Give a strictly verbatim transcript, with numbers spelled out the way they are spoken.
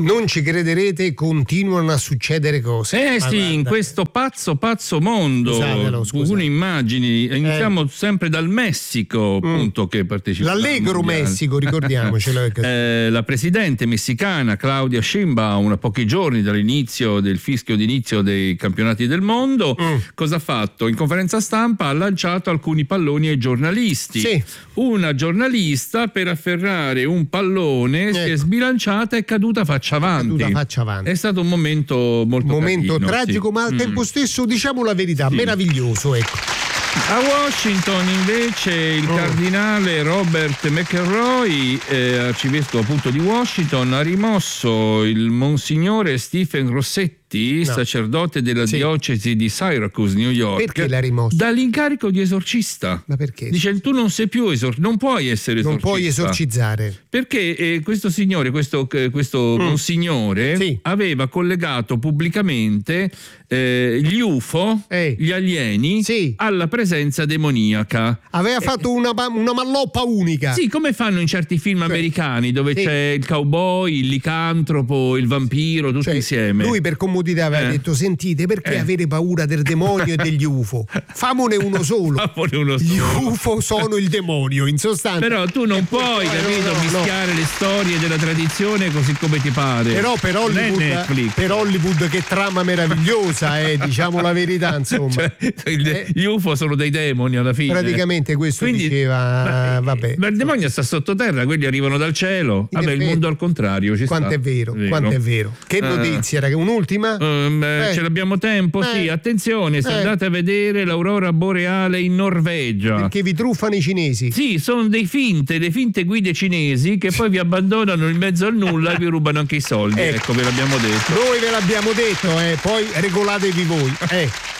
Non ci crederete, continuano a succedere cose. Eh Ma sì, guarda. in questo pazzo pazzo mondo, Scusatelo, scusate. alcune immagini, iniziamo Eh. sempre dal Messico, appunto, che partecipa. L'Allegro al mondiale. Messico, ricordiamocelo. Eh, la presidente messicana Claudia Sheinbaum, a pochi giorni dall'inizio del fischio d'inizio dei campionati del mondo, Mm. cosa ha fatto? In conferenza stampa ha lanciato alcuni palloni ai giornalisti. Sì. Una giornalista, per afferrare un pallone, si è Ecco. sbilanciata e è caduta faccia avanti. Caduta faccia avanti. È stato un momento molto Momento carino, tragico, sì. ma al Mm. tempo stesso, diciamo la verità, Sì. meraviglioso, ecco. A Washington invece il Oh. cardinale Robert McElroy, eh, arcivescovo appunto di Washington, ha rimosso il monsignore Stephen Rossetti, No. sacerdote della Sì. diocesi di Syracuse, New York, Perché l'ha rimosso? dall'incarico di esorcista. Ma perché? Dice, tu non sei più esor- non puoi essere Non esorcista. puoi esorcizzare. Perché eh, questo signore, questo, eh, questo monsignore, Sì. aveva collegato pubblicamente eh, gli U F O, Eh. gli alieni, Sì. alla presenza demoniaca. Aveva fatto una, pa- una malloppa unica. Sì, come fanno in certi film Cioè, americani dove sì. c'è il cowboy, il licantropo, il vampiro, tutti Cioè, insieme. lui per comodità aveva Eh. detto: sentite, perché Eh. avere paura del demonio e degli U F O? Famone uno solo. Famone uno Gli solo. U F O sono il demonio, in sostanza. Però tu non E puoi, poi- capito, no, no, no. mischiare le storie della tradizione così come ti pare. Però per Non è Hollywood, Netflix. per Hollywood che trama meravigliosa, eh, diciamo la verità, insomma. Cioè, il- Eh. gli U F O sono dei demoni alla fine. Praticamente questo diceva, ma- vabbè. Ma il demonio sta sottoterra, quelli arrivano dal cielo. In Vabbè, il effetti. mondo al contrario. Ci Quanto sta. è vero, quanto è vero. Che Eh. notizia, raga? Un'ultima? Ehm, eh, Eh. Ce l'abbiamo tempo? Eh. Sì, attenzione, se Eh. andate a vedere l'aurora boreale in Norvegia. Perché vi truffano i cinesi. Sì, sono dei finte, dei finte guide cinesi che poi vi abbandonano in mezzo al nulla e vi rubano anche i soldi. Ecco. Ecco, ve l'abbiamo detto. Noi ve l'abbiamo detto, eh, poi regolatevi voi. Eh.